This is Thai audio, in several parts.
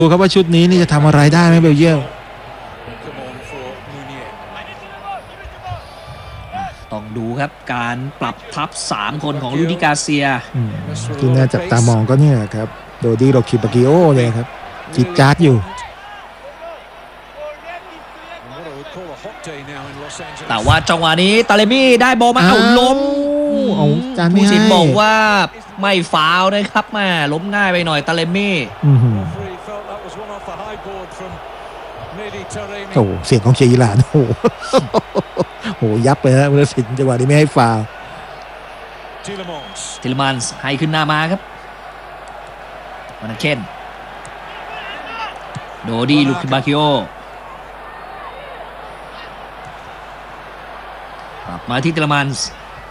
ดูครับว่าชุดนี้นี่จะทำอะไรได้ไหมเบลเยียมต้องดูครับการปรับทัพ3คนของลูดิกาเซียที่น่าจับตามองก็เนี่ยครับโดดี้โรคิบากิโอเลยครับจิตจาร์ดอยู่แต่ว่าจังหวะนี้ตาเลมี่ได้บอลมาเอาล้มผู้สินบอกว่าไม่ฟาวล์นะครับแม่ล้มง่ายไปหน่อยตาเลมี่โอ้เสียงของเชียร์อิหร่านโอ้โหยับเลยนะผู้ตัดสินจังหวะนี้ไม่ให้ฟาวล์ทิลมันส์ให้ขึ้นหน้ามาครับวันเคนโดดี้ลูคิบาคิโอกลับมาที่ทิลมันส์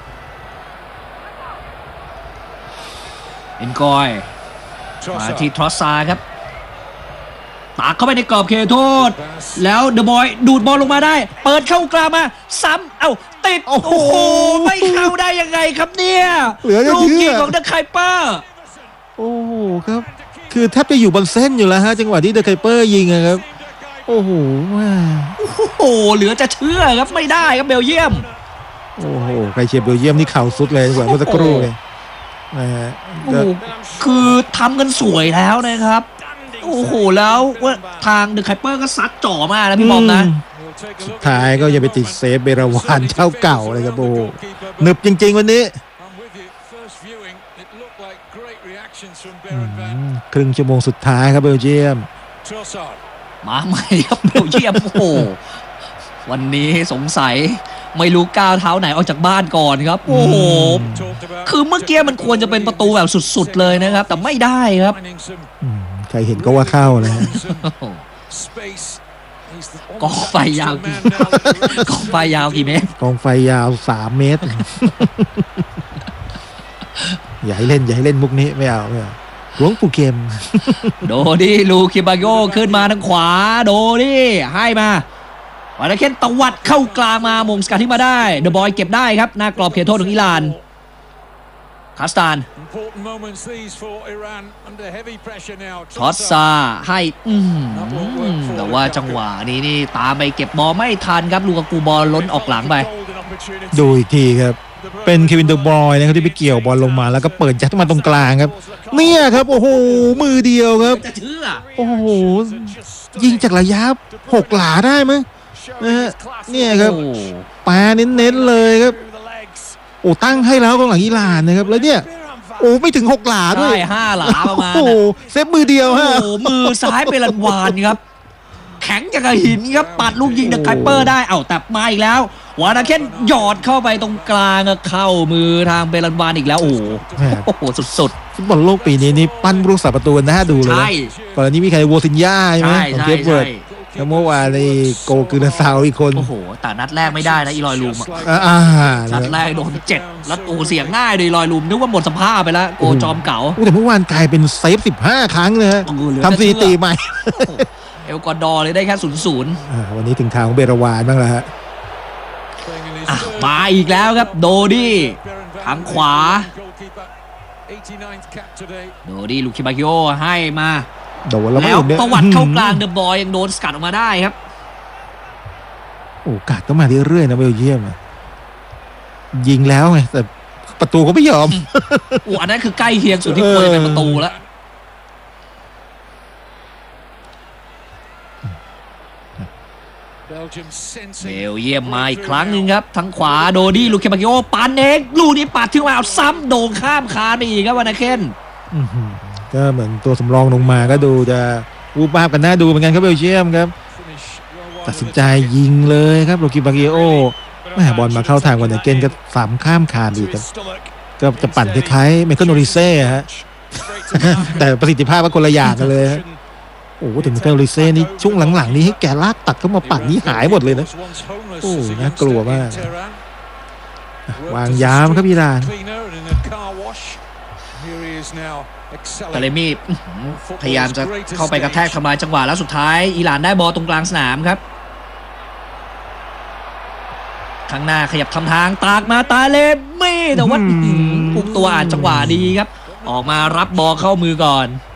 เอ็นกอยมาที่ทรอสซาครับตากเข้าไปในกรอบเขตโทษแล้วเดอะบอยดูดบอลลงมาได้เปิดเข้ากลางมาซ้ำเอ้าติดโอ้โหไม่เข้าได้ยังไงครับเนี่ยลูกยิงของเดอะไคเปอร์โอ้โหครับคือแทบจะอยู่บนเส้นอยู่แล้วฮะจังหวะที่เดอะไคเปอร์ยิงครับโอ้โหเหลือจะเชื่อครับไม่ได้ครับเบลเยียมโอ้โหใครเชียร์เบลเยียมนี่เข่าสุดเลยกว่าเมื่อสักครู่เลยนะฮะคือทำกันสวยแล้วนะครับโอ้โหแล้วว่าทางเดอะไคเปอร์ก็ซัดจ่อมากนะพี่บอมนะสุดท้ายก็จะไปติดเซฟเบราวานเจ้าเก่าเลยครับโอ้หนึบจริงๆวันนี้ครึ่งชั่วโมงสุดท้ายครับเบลเยียมมาใหม่ครับเบลเยียมโอ้โหวันนี้สงสัยไม่รู้ก้าวเท้าไหนออกจากบ้านก่อนครับโอ้โหคือเมื่อกี้มันควรจะเป็นประตูแบบสุดๆเลยนะครับแต่ไม่ได้ครับใครเห็นก็ว่าเข้านะกองไฟยาวกองไฟยาวกี่เมตรกองไฟยาว3 เมตรอย่าให้เล่นมุกนี้ไม่เอาหลวงปู่เกมโดดี้ลูคิบาโยขึ้นมาทางขวาโดดี้ให้มาวันเคนตวัดเข้ากลางมามงสกัดที่มาได้เดอะบอยเก็บได้ครับหน้ากรอบเขตโทษของอิหร่านคาสตานทอสซาให้แต่ว่าจังหวะนี้นี่ตามไปเก็บบอลไม่ทันครับลูกากูบอลล้นออกหลังไปดูอีกทีครับเป็นเควินเดอะบอยนะครับที่ไปเกี่ยวบอลลงมาแล้วก็เปิดยัดมาตรงกลางครับเนี่ยครับโอ้โหมือเดียวครับจะเชื่อโอ้โหยิงจากระยะ6 หลาได้มั้ยนะฮะเนี่ยครับปาเน้นๆเลยครับโอ้ตั้งให้แล้วกองหลังอิหร่านนะครับแล้วเนี่ยโอ้ไม่ถึง6 หลาด้วย 5 หลาประมาณโอ้เซฟมือเดียวฮะโอ้มือซ้ายเป็นลันวานครับแข็งจากหินครับปัดลูกยิงเดอะไคเปอร์ได้แต่มาอีกแล้ววานาเคนหยอดเข้าไปตรงกลางเข้ามือทางเบลันวานอีกแล้วโอ้โหสุดๆฟุตบอลโลกปีนี้นี่ปั้นผู้รักษาประตูน่าดูเลยก่อนนี้มีใครโวซินญ่าใช่ไหมของเจฟเวิร์ดแล้วเมื่อวานในโกกือนาซาวอีกคนโอ้โหแต่นัดแรกไม่ได้นะอีลอยลูมนัดแรกโดน7แล้วเสียงง่ายเลยลอยลูมนึกว่าหมดสภาพไปแล้วโกจอมเก่าแต่เมื่อวานกลายเป็นเซฟ15 ครั้งเลยทำสถิติใหม่เอลกอดอร์เลยได้แค่0-0 วันนี้ถึงทางของเบราวานบ้างแล้วฮะมาอีกแล้วครับโดดี้ทางขวาโดดี้ลูคิบาคิโอให้มาโดนแล้วประวัติเข้ากลางเดอะบอยยังโดนสกัดออกมาได้ครับโอกาสก็มาเรื่อยๆนะเบลเยียมยิงแล้วไงแต่ประตูเขาไม่ยอมอันนั้นคือใกล้เคียงสุดที่ควรจะเป็นประตูแล้วเบลเยียมมาอีกครั้งหนึ่งครับทางขวาโดดี้ลูคิบาคิโอปันเองลูกนี้ปัดถึงมาซ้ำโด่งข้ามคานไปอีกครับวานาเคนก็เหมือนตัวสำรองลงมาก็ดูจะวูบวาบกันน่าดูเหมือนกันครับเบลเยียมครับตัดสินใจยิงเลยครับโรกิบากิโอแม่บอลมาเข้าทางวันเกนก็สามข้ามคานดีครับก็จะปั่นคล้ายๆไมเคิลโนริเซ่ฮะแต่ประสิทธิภาพก็คนละอย่างกันเลยโอ้ถึงไมเคิลโนริเซ่นี่ช่วงหลังๆนี้ให้แกลากตัดเข้ามาปั่นนี่หายหมดเลยนะโอ้น่ากลัวมากวางยามครับอิหร่านตาเลมี่พยายามจะเข้าไปกระแทกทำลายจังหวะแล้วสุดท้ายอิหร่านได้บอลตรงกลางสนามครับข้างหน้าขยับทำทางตากมาตาเลมี่แต่ว่าปุกตัวอ่านจังหวะดีครับออกมารับบอลเข้ามือก่อน